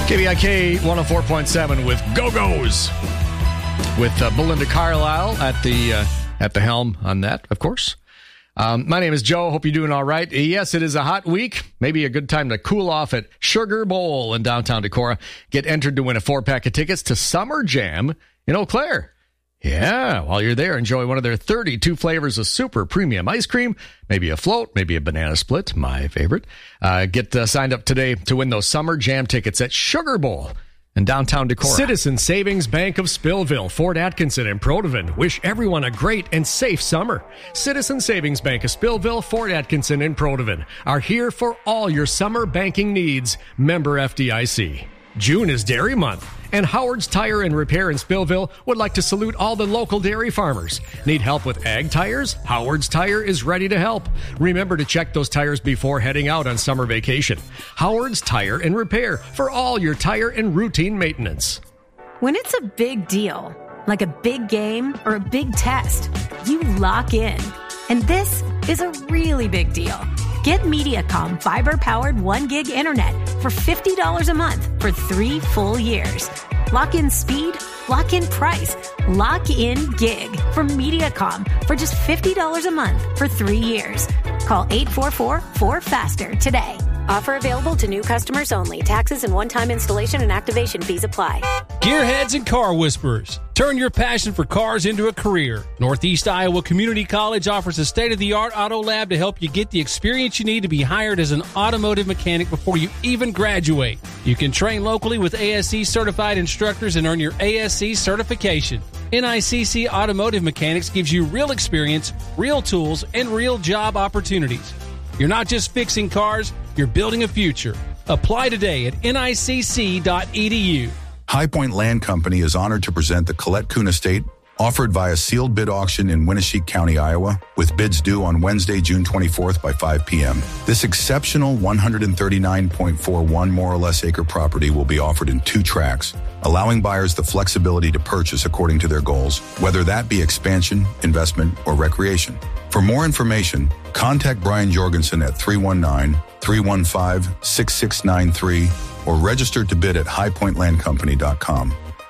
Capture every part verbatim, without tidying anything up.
K V I K one oh four point seven with Go-Go's. With uh, Belinda Carlisle at the uh, at the helm on that, of course. Um, my name is Joe. Hope you're doing all right. Yes, it is a hot week. Maybe a good time to cool off at Sugar Bowl in downtown Decorah. Get entered to win a four-pack of tickets to Summer Jam in Eau Claire. Yeah, while you're there, enjoy one of their thirty-two flavors of super premium ice cream, maybe a float, maybe a banana split, my favorite. Uh, get uh, signed up today to win those Summer Jam tickets at Sugar Bowl in downtown Decorah. Citizen Savings Bank of Spillville, Fort Atkinson, and Protivin wish everyone a great and safe summer. Citizen Savings Bank of Spillville, Fort Atkinson, and Protivin are here for all your summer banking needs. Member F D I C. June is Dairy Month, and Howard's Tire and Repair in Spillville would like to salute all the local dairy farmers. Need help with ag tires? Howard's Tire is ready to help. Remember to check those tires before heading out on summer vacation. Howard's Tire and Repair for all your tire and routine maintenance. When it's a big deal, like a big game or a big test, you lock in. And this is a really big deal. Get MediaCom fiber-powered one gig internet for fifty dollars a month for three full years. Lock in speed, lock in price, lock in gig from MediaCom for just fifty dollars a month for three years. Call eight four four, four faster today. Offer available to new customers only. Taxes and one-time installation and activation fees apply. Gearheads and car whisperers. Turn your passion for cars into a career. Northeast Iowa Community College offers a state-of-the-art auto lab to help you get the experience you need to be hired as an automotive mechanic before you even graduate. You can train locally with A S C-certified instructors and earn your A S C certification. N I C C Automotive Mechanics gives you real experience, real tools, and real job opportunities. You're not just fixing cars, you're building a future. Apply today at N I C C dot E D U. High Point Land Company is honored to present the Colette Kuhn Estate, offered via sealed bid auction in Winneshiek County, Iowa, with bids due on Wednesday, June twenty-fourth by five p.m. This exceptional one hundred thirty-nine point four one more or less acre property will be offered in two tracks, allowing buyers the flexibility to purchase according to their goals, whether that be expansion, investment, or recreation. For more information, contact Brian Jorgensen at three one nine, three one five, six six nine three or register to bid at high point land company dot com.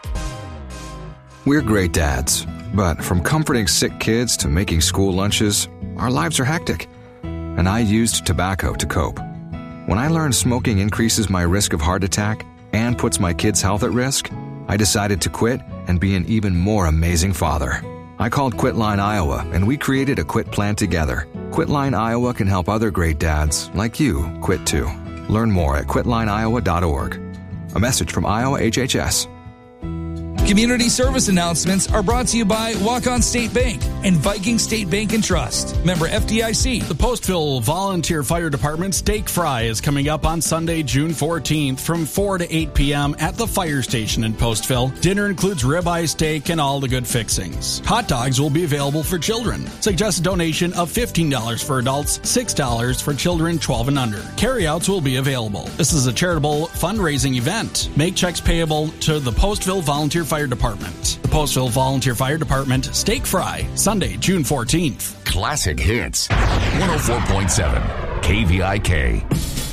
We're great dads, but from comforting sick kids to making school lunches, our lives are hectic. And I used tobacco to cope. When I learned smoking increases my risk of heart attack and puts my kids' health at risk, I decided to quit and be an even more amazing father. I called Quitline Iowa, and we created a quit plan together. Quitline Iowa can help other great dads, like you, quit too. Learn more at quitline iowa dot org. A message from Iowa H H S. Community service announcements are brought to you by Walk-On State Bank and Viking State Bank and Trust. Member F D I C. The Postville Volunteer Fire Department Steak Fry is coming up on Sunday, June fourteenth from four to eight p.m. at the fire station in Postville. Dinner includes ribeye steak and all the good fixings. Hot dogs will be available for children. Suggest a donation of fifteen dollars for adults, six dollars for children twelve and under. Carryouts will be available. This is a charitable fundraising event. Make checks payable to the Postville Volunteer Fire Fire Department. The Postville Volunteer Fire Department Steak Fry, Sunday, June fourteenth. Classic Hits, one oh four point seven, K V I K.